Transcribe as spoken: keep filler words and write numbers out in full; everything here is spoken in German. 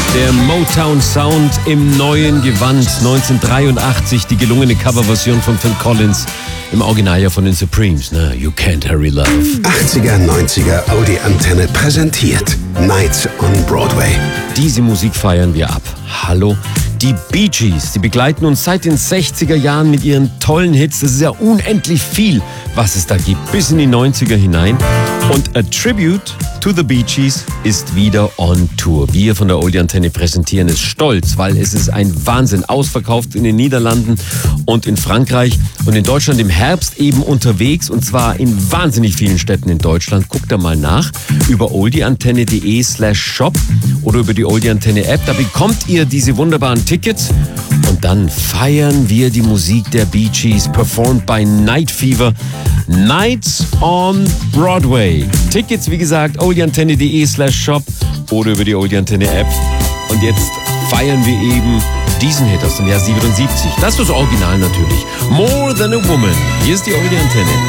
Der Motown Sound im neuen Gewand. neunzehnhundertdreiundachtzig die gelungene Coverversion von Phil Collins. Im Original ja von den Supremes, ne? You Can't Hurry Love. achtziger, neunziger Audi Antenne präsentiert Nights on Broadway. Diese Musik feiern wir ab. Hallo? Die Bee Gees, die begleiten uns seit den sechziger Jahren mit ihren tollen Hits. Das ist ja unendlich viel, was es da gibt, bis in die neunziger hinein. Und A Tribute to the Bee Gees ist wieder on Tour. Wir von der Oldie Antenne präsentieren es stolz, weil es ist ein Wahnsinn. Ausverkauft in den Niederlanden und in Frankreich und in Deutschland im Herbst eben unterwegs, und zwar in wahnsinnig vielen Städten in Deutschland. Guckt da mal nach über oldieantenne.de slash shop oder über die Oldie Antenne App. Da bekommt ihr diese wunderbaren Tickets und dann feiern wir die Musik der Bee Gees, performed by Night Fever. Nights on Broadway. Tickets, wie gesagt, oldieantenne.de slash shop oder über die Oldie Antenne App. Und jetzt feiern wir eben diesen Hit aus dem Jahr siebenundsiebzig. Das ist das Original natürlich. More Than a Woman. Hier ist die Oldie Antenne.